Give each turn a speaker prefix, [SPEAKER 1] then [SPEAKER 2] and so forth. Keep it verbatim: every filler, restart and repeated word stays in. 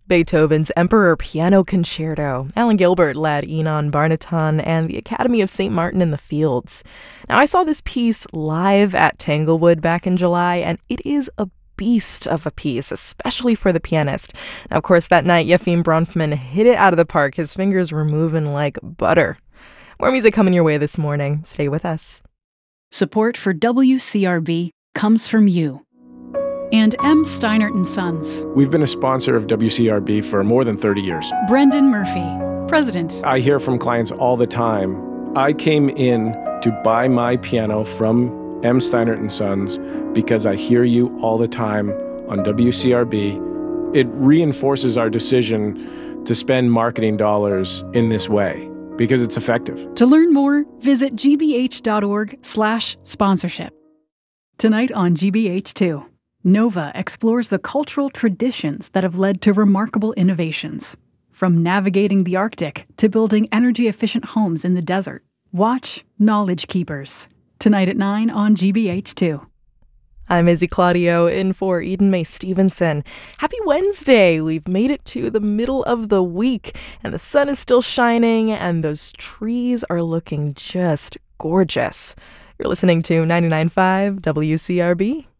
[SPEAKER 1] Beethoven's Emperor Piano Concerto. Alan Gilbert led Enon Barnaton and the Academy of Saint Martin in the Fields. Now, I saw this piece live at Tanglewood back in July, and it is a beast of a piece, especially for the pianist. Now, of course, that night, Yefim Bronfman hit it out of the park. His fingers were moving like butter. More music coming your way this morning. Stay with us.
[SPEAKER 2] Support for W C R B comes from you and M. Steinert and Sons.
[SPEAKER 3] We've been a sponsor of W C R B for more than thirty years.
[SPEAKER 2] Brendan Murphy, President.
[SPEAKER 3] I hear from clients all the time, I came in to buy my piano from M. Steinert and Sons because I hear you all the time on W C R B. It reinforces our decision to spend marketing dollars in this way because it's effective.
[SPEAKER 2] To learn more, visit gbh.org slash sponsorship. Tonight on G B H two. Nova explores the cultural traditions that have led to remarkable innovations. From navigating the Arctic to building energy-efficient homes in the desert. Watch Knowledge Keepers. Tonight at nine on G B H two.
[SPEAKER 1] I'm Izzy Claudio in for Eden May Stevenson. Happy Wednesday! We've made it to the middle of the week, and the sun is still shining, and those trees are looking just gorgeous. You're listening to ninety-nine point five W C R B.